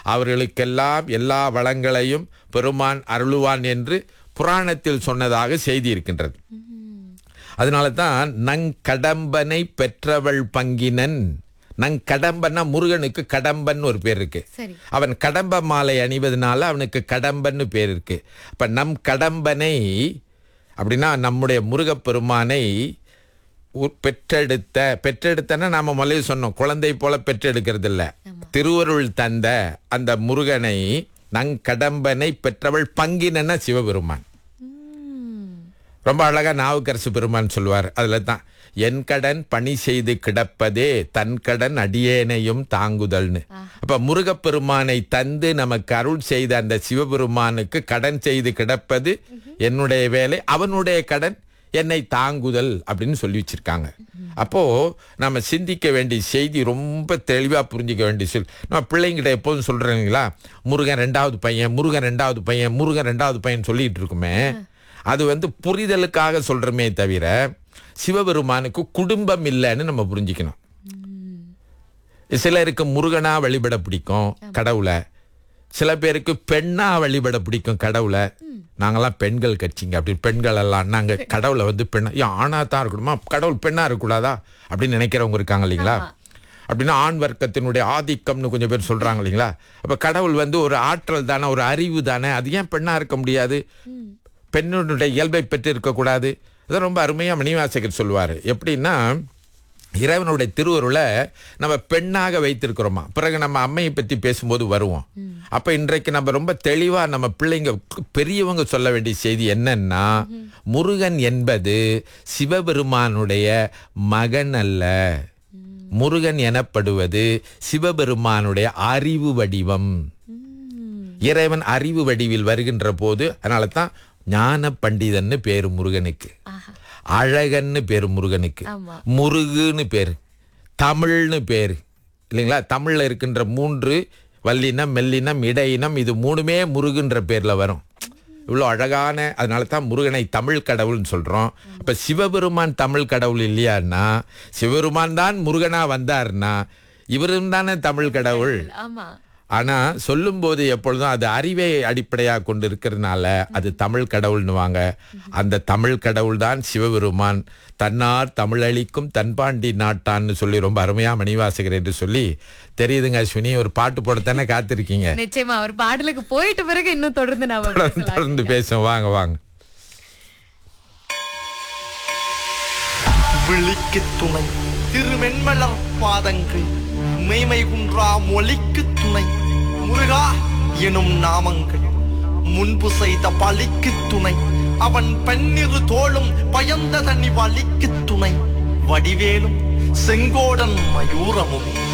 அவர்களுக்கெல்லாம் எல்லா வளங்களையும் பெருமான் அருளுவான் என்று புராணத்தில் சொன்னதாக செய்தி இருக்கின்றது. அதனால தான் நங்கடம்பனை பெற்றவள் பங்கினன். நங்கடம்பன்னா முருகனுக்கு கடம்பன் ஒரு பேர் இருக்கு. அவன் கடம்ப மாலை அணிவதனால அவனுக்கு கடம்பன்னு பேர் இருக்கு. அப்ப நம் கடம்பனை அப்படின்னா நம்முடைய முருகப்பெருமானை பெற்றெடுத்தன்னா நாம முதல்ல சொன்னோம், குழந்தை போல பெற்றெடுக்கிறது இல்ல, திருவருள் தந்த அந்த முருகனை நங்கடம்பனை பெற்றவள் பங்கினன்னா சிவபெருமான். ரொம்ப அழகா நாவுக்கரசு பெருமான் சொல்லுவார். அதுல தான் என் கடன் பணி செய்து கிடப்பதே தன் கடன் அடியேனையும் தாங்குதல்னு. அப்ப முருகப்பெருமானை தந்து நமக்கு அருள் செய்த அந்த சிவபெருமானுக்கு கடன் செய்து கிடப்பது என்னுடைய வேலை, அவனுடைய கடன் என்னை தாங்குதல் அப்படின்னு சொல்லி வச்சிருக்காங்க. அப்போ நம்ம சிந்திக்க வேண்டிய செய்தி ரொம்ப தெளிவா புரிஞ்சிக்க வேண்டிய சொல். நம்ம பிள்ளைங்கிட்ட எப்போதும் சொல்றீங்களா, முருகன் 2வது பையன், முருகன் 2வது பையன், முருகன் 2வது பையன் சொல்லிட்டு இருக்குமே, அது புரிதலுக்காக சொல்றமே தவிர சிவபெருமானுக்கு குடும்பம் இல்லைன்னு நம்ம புரிஞ்சுக்கணும். சிலருக்கு முருகனா வழிபட பிடிக்கும் கடவுளை, சில பேருக்கு பெண்ணா வழிபட பிடிக்கும் கடவுளை. நாங்கெல்லாம் பெண்கள் கட்சிங்க, அப்படி பெண்கள் எல்லாம் நாங்க கடவுளை பெண்ணா ஆணா தான் இருக்கணுமா, கடவுள் பெண்ணா இருக்கக்கூடாதா அப்படின்னு நினைக்கிறவங்க இருக்காங்க இல்லைங்களா. அப்படின்னா ஆண் வர்க்கத்தினுடைய ஆதிக்கம்னு கொஞ்சம் பேர் சொல்றாங்க இல்லைங்களா. அப்ப கடவுள் ஒரு ஆற்றல் தானே, ஒரு அறிவு தானே, அது ஏன் பெண்ணா இருக்க முடியாது, பெண்ணுடைய இயல்பை பெற்று இருக்கக்கூடாது? அதான் ரொம்ப அருமையா மணிவாசகர் சொல்லுவாரு. எப்படின்னா இறைவனுடைய திருவருளை நம்ம பெண்ணாக வைத்திருக்கிறோமா, பிறகு நம்ம அம்மையை பற்றி பேசும்போது வருவோம். அப்ப இன்றைக்கு நம்ம ரொம்ப தெளிவா நம்ம பிள்ளைங்க பெரியவங்க சொல்ல வேண்டிய செய்தி என்னன்னா, முருகன் என்பது சிவபெருமானுடைய மகன் அல்ல, முருகன் எனப்படுவது சிவபெருமானுடைய அறிவு வடிவம். இறைவன் அறிவு வடிவில் வருகின்ற போது, அதனால தான் ஞான பண்டிதன்னு பேரு முருகனுக்கு, அழகன்னு பேரு முருகனுக்கு, முருகுன்னு பேரு, தமிழ்னு பேரு இல்லைங்களா. தமிழ்ல இருக்கின்ற 3 வல்லினம் மெல்லினம் இடையினம், இது 3மே முருகுன்ற பேர்ல வரும். இவ்வளோ அழகான, அதனால தான் முருகனை தமிழ் கடவுள்னு சொல்றோம். அப்ப சிவபெருமான் தமிழ் கடவுள் இல்லையான்னா, சிவபெருமான் தான் முருகனா வந்தாருன்னா இவரும் தானே தமிழ் கடவுள். ஆனா சொல்லும் போது எப்பொழுதும் அது அறிவை அடிப்படையாக கொண்டு இருக்கிறதுனால அது தமிழ் கடவுள்னுவாங்க. அந்த தமிழ் கடவுள் தான் சிவபெருமான். தன்னார் தமிழளிக்கும் தன்பாண்டி நாட்டான்னு சொல்லி ரொம்ப அருமையா மணிவாசகர் என்று சொல்லி தெரியுதுங்க. அஸ்வினி, ஒரு பாட்டு போடத்தானே காத்திருக்கீங்க. நிச்சயமா ஒரு பாடலுக்கு போயிட்டு பிறகு இன்னும் தொடர்ந்து பேசுவோம். வாங்க வாங்க. விழிக்கு துணை திருமென்மலர் பாதங்கள், மெய்மை குன்றா மொழிக்கு துணை முருகா எனும் நாமங்கள், முன்பு செய்த பலிக்கு துணை அவன் பன்னிரு தோளும் பயந்த தனி வலிக்கு துணை, வடிவேலும் செங்கோடன் மயூரமும்